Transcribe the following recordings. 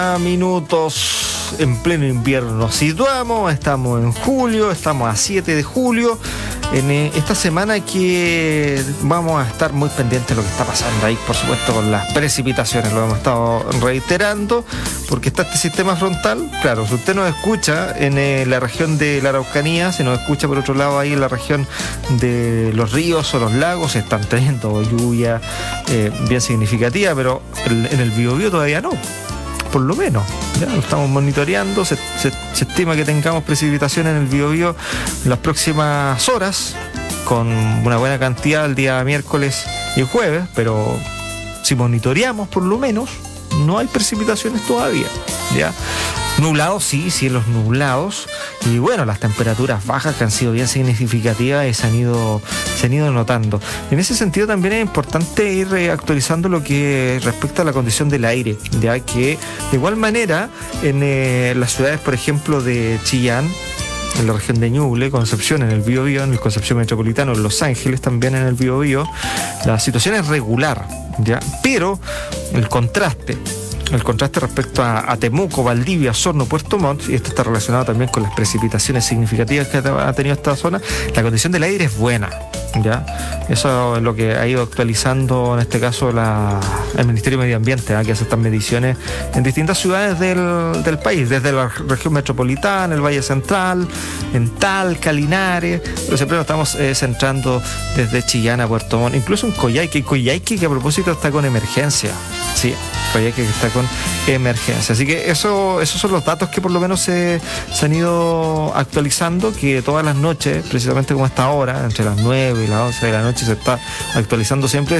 Minutos en pleno invierno nos situamos, estamos en julio, estamos a 7 de julio, en esta semana que vamos a estar muy pendientes de lo que está pasando ahí, por supuesto, con las precipitaciones, lo hemos estado reiterando, porque está este sistema frontal. Claro, si usted nos escucha en la región de la Araucanía, si nos escucha por otro lado ahí en la región de los ríos o los lagos, están teniendo lluvia bien significativa, pero en el Biobío todavía no. Por lo menos, ya lo estamos monitoreando, se estima que tengamos precipitación en el Biobío en las próximas horas, con una buena cantidad el día miércoles y el jueves, pero si monitoreamos por lo menos, no hay precipitaciones todavía, ¿ya? Nublados, sí, cielos nublados, y bueno, las temperaturas bajas que han sido bien significativas y se han ido notando. En ese sentido también es importante ir actualizando lo que respecta a la condición del aire, ya que de igual manera en las ciudades, por ejemplo, de Chillán, en la región de Ñuble, Concepción, en el Biobío, en el Concepción Metropolitano, en Los Ángeles también en el Biobío, la situación es regular, ¿ya? Pero el contraste respecto a Temuco, Valdivia, Osorno, Puerto Montt, y esto está relacionado también con las precipitaciones significativas que ha tenido esta zona, la condición del aire es buena, ¿ya? Eso es lo que ha ido actualizando en este caso el Ministerio de Medio Ambiente, que hace estas mediciones en distintas ciudades del país, desde la región metropolitana, el Valle Central, en Talca, Linares, pero siempre nos estamos centrando desde Chillán a Puerto Montt, incluso en Coyhaique, que a propósito está con emergencia, sí, Coyhaique que está con emergencia. Así que esos son los datos que por lo menos se han ido actualizando, que todas las noches, precisamente como esta hora, entre las 9 y las 11 de la noche, se está actualizando siempre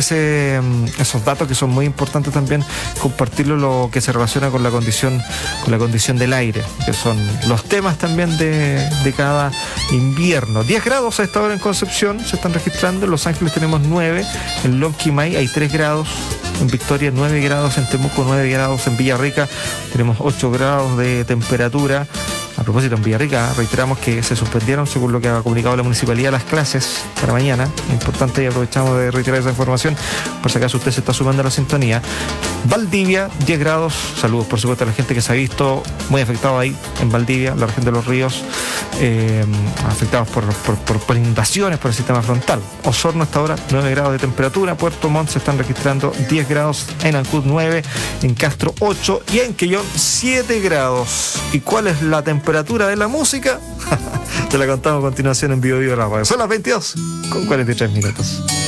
esos datos que son muy importantes también compartirlo, lo que se relaciona con la condición del aire, que son los temas también de cada invierno. 10 grados a esta hora en Concepción se están registrando, en Los Ángeles tenemos 9, en Lonquimay hay 3 grados, en Victoria 9 grados, en Temuco 9 grados, en Villarrica tenemos 8 grados de temperatura. A propósito, en Villarrica reiteramos que se suspendieron, según lo que ha comunicado la municipalidad, las clases para mañana. Es importante y aprovechamos de reiterar esa información por si acaso usted se está sumando a la sintonía. Valdivia, 10 grados. Saludos, por supuesto, a la gente que se ha visto muy afectada ahí en Valdivia, la región de los ríos, afectados por inundaciones por el sistema frontal. Osorno hasta ahora 9 grados de temperatura. Puerto Montt se están registrando 10 grados, en Ancud 9, en Castro 8 y en Quellón 7 grados. ¿Y cuál es la temperatura de la música? Te la contamos a continuación en Biobío Radio. Son las 22:43.